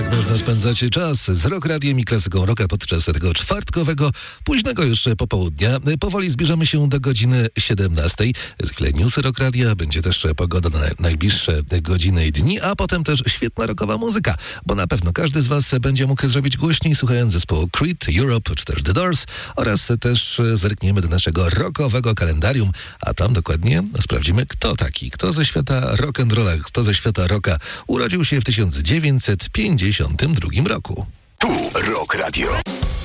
Tak można spędzać czas z Rock Radiem i klasyką rocka podczas tego czwartkowego, późnego już popołudnia. Powoli zbliżamy się do godziny 17. Zwykle newsy Rock Radia, będzie też pogoda na najbliższe godziny i dni, a potem też świetna rockowa muzyka, bo na pewno każdy z Was będzie mógł zrobić głośniej, słuchając zespołu Creed, Europe czy też The Doors, oraz też zerkniemy do naszego rockowego kalendarium, a tam dokładnie sprawdzimy, kto ze świata rock'n'rolla, kto ze świata rocka urodził się w 1952 roku. Tu Rock Radio.